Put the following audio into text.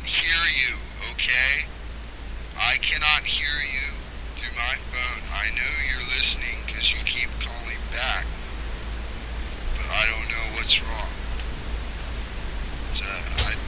cannot hear you, okay? I cannot hear you through my phone. I know you're listening because you keep calling back, but I don't know what's wrong. I